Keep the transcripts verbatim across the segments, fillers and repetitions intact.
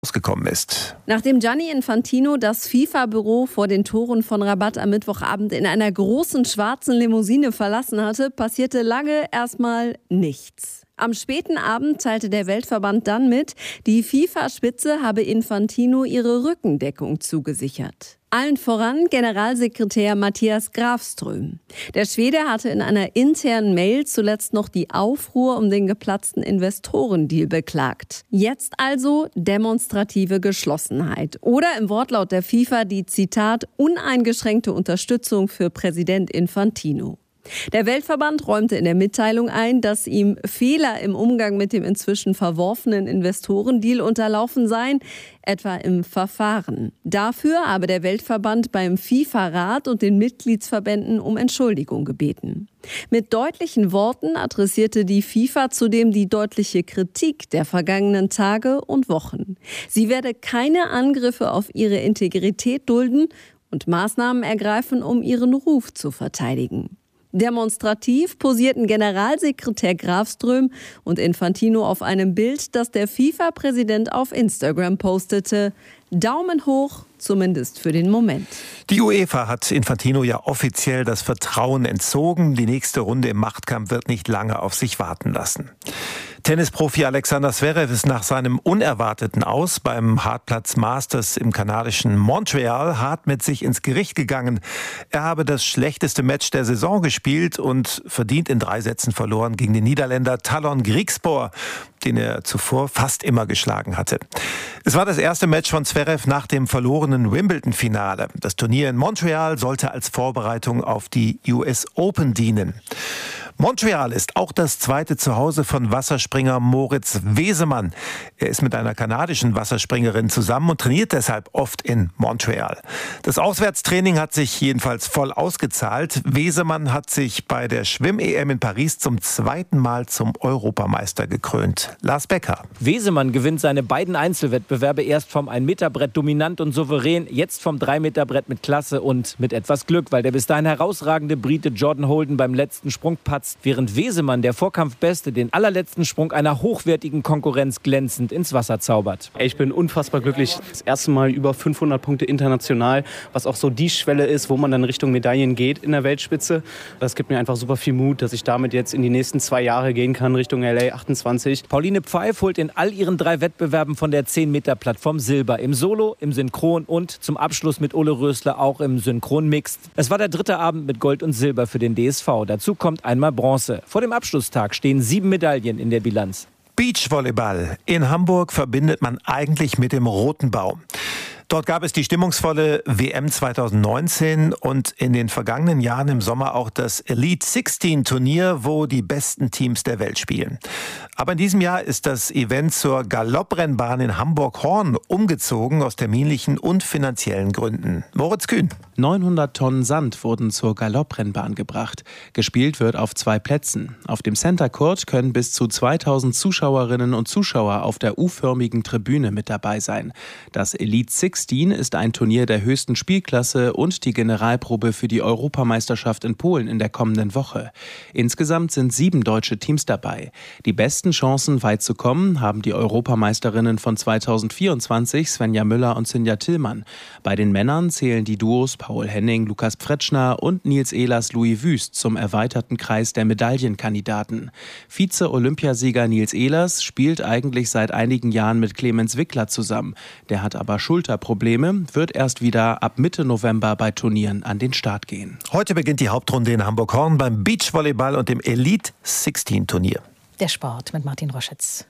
rausgekommen ist. Nachdem Gianni Infantino das FIFA-Büro vor den Toren von Rabat am Mittwochabend in einer großen schwarzen Limousine verlassen hatte, passierte lange erstmal nichts. Am späten Abend teilte der Weltverband dann mit, die FIFA-Spitze habe Infantino ihre Rückendeckung zugesichert. Allen voran Generalsekretär Mattias Grafström. Der Schwede hatte in einer internen Mail zuletzt noch die Aufruhr um den geplatzten Investorendeal beklagt. Jetzt also demonstrative Geschlossenheit. Oder im Wortlaut der FIFA die, Zitat, uneingeschränkte Unterstützung für Präsident Infantino. Der Weltverband räumte in der Mitteilung ein, dass ihm Fehler im Umgang mit dem inzwischen verworfenen Investorendeal unterlaufen seien, etwa im Verfahren. Dafür habe der Weltverband beim FIFA-Rat und den Mitgliedsverbänden um Entschuldigung gebeten. Mit deutlichen Worten adressierte die FIFA zudem die deutliche Kritik der vergangenen Tage und Wochen. Sie werde keine Angriffe auf ihre Integrität dulden und Maßnahmen ergreifen, um ihren Ruf zu verteidigen. Demonstrativ posierten Generalsekretär Grafström und Infantino auf einem Bild, das der FIFA-Präsident auf Instagram postete. Daumen hoch, zumindest für den Moment. Die UEFA hat Infantino ja offiziell das Vertrauen entzogen. Die nächste Runde im Machtkampf wird nicht lange auf sich warten lassen. Tennisprofi Alexander Zverev ist nach seinem unerwarteten Aus beim Hartplatz Masters im kanadischen Montreal hart mit sich ins Gericht gegangen. Er habe das schlechteste Match der Saison gespielt und verdient in drei Sätzen verloren gegen den Niederländer Talon Griekspoor, den er zuvor fast immer geschlagen hatte. Es war das erste Match von Zverev nach dem verlorenen Wimbledon-Finale. Das Turnier in Montreal sollte als Vorbereitung auf die U S Open dienen. Montreal ist auch das zweite Zuhause von Wasserspringer Moritz Wesemann. Er ist mit einer kanadischen Wasserspringerin zusammen und trainiert deshalb oft in Montreal. Das Auswärtstraining hat sich jedenfalls voll ausgezahlt. Wesemann hat sich bei der Schwimm-E M in Paris zum zweiten Mal zum Europameister gekrönt. Lars Becker. Wesemann gewinnt seine beiden Einzelwettbewerbe erst vom ein-Meter-Brett dominant und souverän, jetzt vom drei-Meter-Brett mit Klasse und mit etwas Glück, weil der bis dahin herausragende Brite Jordan Holden beim letzten Sprung patzt, während Wesemann, der Vorkampfbeste, den allerletzten Sprung einer hochwertigen Konkurrenz glänzend ins Wasser zaubert. Ich bin unfassbar glücklich. Das erste Mal über fünfhundert Punkte international, was auch so die Schwelle ist, wo man dann Richtung Medaillen geht in der Weltspitze. Das gibt mir einfach super viel Mut, dass ich damit jetzt in die nächsten zwei Jahre gehen kann, Richtung L A achtundzwanzig. Pauline Pfeif holt in all ihren drei Wettbewerben von der zehn-Meter-Plattform Silber. Im Solo, im Synchron und zum Abschluss mit Ole Rösler auch im Synchron-Mixed. Es war der dritte Abend mit Gold und Silber für den D S V. Dazu kommt einmal Bronze. Vor dem Abschlusstag stehen sieben Medaillen in der Bilanz. Beachvolleyball in Hamburg verbindet man eigentlich mit dem Roten Baum. Dort gab es die stimmungsvolle W M zweitausendneunzehn und in den vergangenen Jahren im Sommer auch das Elite sechzehn Turnier, wo die besten Teams der Welt spielen. Aber in diesem Jahr ist das Event zur Galopprennbahn in Hamburg-Horn umgezogen aus terminlichen und finanziellen Gründen. Moritz Kühn. neunhundert Tonnen Sand wurden zur Galopprennbahn gebracht. Gespielt wird auf zwei Plätzen. Auf dem Center Court können bis zu zweitausend Zuschauerinnen und Zuschauer auf der U-förmigen Tribüne mit dabei sein. Das Elite sechzehn ist ein Turnier der höchsten Spielklasse und die Generalprobe für die Europameisterschaft in Polen in der kommenden Woche. Insgesamt sind sieben deutsche Teams dabei. Die besten Chancen, weit zu kommen, haben die Europameisterinnen von zweitausendvierundzwanzig, Svenja Müller und Sinja Tillmann. Bei den Männern zählen die Duos Paul Henning, Lukas Pfretschner und Nils Ehlers Louis Wüst zum erweiterten Kreis der Medaillenkandidaten. Vize-Olympiasieger Nils Ehlers spielt eigentlich seit einigen Jahren mit Clemens Wickler zusammen. Der hat aber Schulterprobleme. Probleme, wird erst wieder ab Mitte November bei Turnieren an den Start gehen. Heute beginnt die Hauptrunde in Hamburg-Horn beim Beachvolleyball und dem Elite sechzehn Turnier. Der Sport mit Martin Roschitz.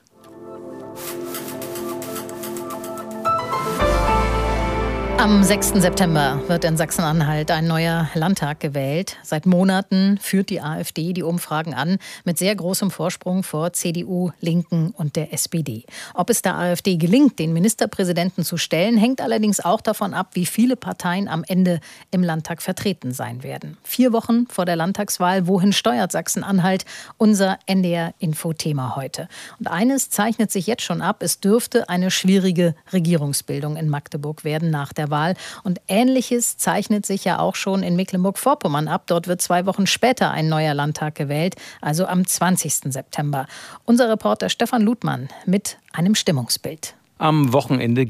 Am sechsten September wird in Sachsen-Anhalt ein neuer Landtag gewählt. Seit Monaten führt die AfD die Umfragen an, mit sehr großem Vorsprung vor C D U, Linken und der S P D. Ob es der AfD gelingt, den Ministerpräsidenten zu stellen, hängt allerdings auch davon ab, wie viele Parteien am Ende im Landtag vertreten sein werden. Vier Wochen vor der Landtagswahl, wohin steuert Sachsen-Anhalt? Unser N D R-Info-Thema heute. Und eines zeichnet sich jetzt schon ab, es dürfte eine schwierige Regierungsbildung in Magdeburg werden nach der Wahl. Und Ähnliches zeichnet sich ja auch schon in Mecklenburg-Vorpommern ab. Dort wird zwei Wochen später ein neuer Landtag gewählt, also am zwanzigsten September. Unser Reporter Stefan Ludmann mit einem Stimmungsbild. Am Wochenende